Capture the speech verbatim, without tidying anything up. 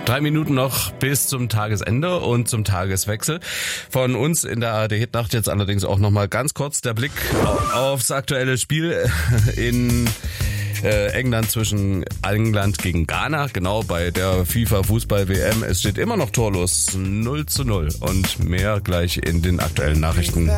Drei Minuten noch bis zum Tagesende und zum Tageswechsel. Von uns in der A R D Hitnacht jetzt allerdings auch nochmal ganz kurz der Blick aufs aktuelle Spiel in äh, England zwischen England gegen Ghana. Genau, bei der FIFA-Fußball-W M. Es steht immer noch torlos null zu null und mehr gleich in den aktuellen Nachrichten.